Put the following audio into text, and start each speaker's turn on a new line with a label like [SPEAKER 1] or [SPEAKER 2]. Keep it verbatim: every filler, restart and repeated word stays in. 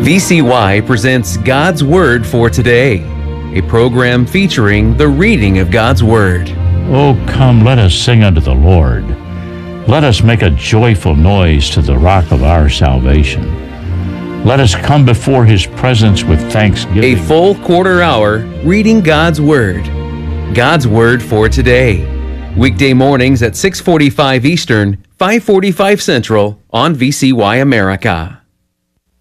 [SPEAKER 1] V C Y presents God's Word for Today, a program featuring the reading of God's Word.
[SPEAKER 2] Oh, come, let us sing unto the Lord. Let us make a joyful noise to the rock of our salvation. Let us come before his presence with thanksgiving.
[SPEAKER 1] A full quarter hour reading God's Word. God's Word for Today. Weekday mornings at six forty-five Eastern, five forty-five Central on V C Y America.